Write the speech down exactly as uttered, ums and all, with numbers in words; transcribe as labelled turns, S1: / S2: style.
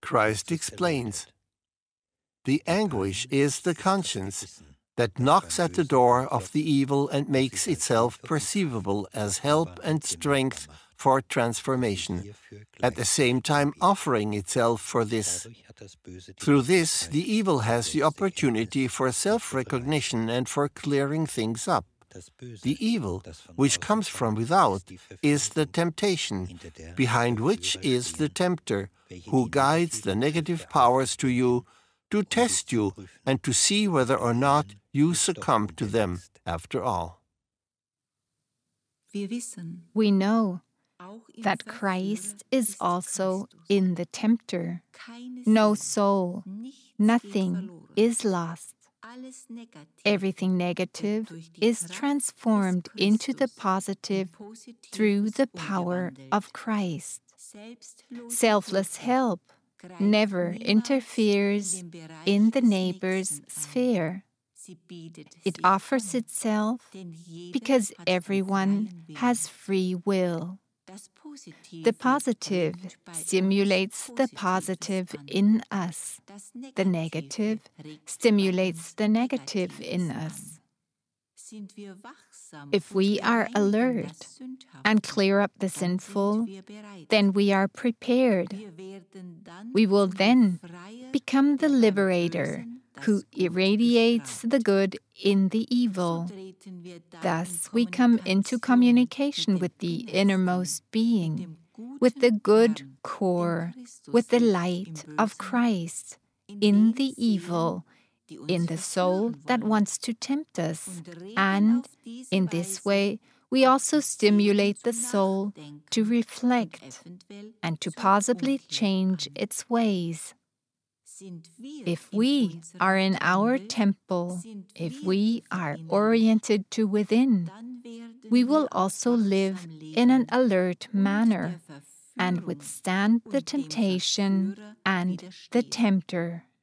S1: Christ explains, the anguish is the conscience that knocks at the door of the evil and makes itself perceivable as help and strength for transformation, at the same time offering itself for this. Through this, the evil has the opportunity for self-recognition and for clearing things up. The evil, which comes from without, is the temptation, behind which is the tempter, who guides the negative powers to you, to test you and to see whether or not you succumb to them after all.
S2: We know that Christ is also in the tempter. No soul, nothing is lost. Everything negative is transformed into the positive through the power of Christ. Selfless help never interferes in the neighbor's sphere. It offers itself because everyone has free will. The positive stimulates the positive in us. The negative stimulates the negative in us. If we are alert and clear up the sinful, then we are prepared. We will then become the liberator who irradiates the good in the evil. Thus, we come into communication with the innermost being, with the good core, with the light of Christ, in the evil, in the soul that wants to tempt us. And in this way, we also stimulate the soul to reflect and to possibly change its ways. If we are in our temple, if we are oriented to within, we will also live in an alert manner and withstand the temptation and the tempter.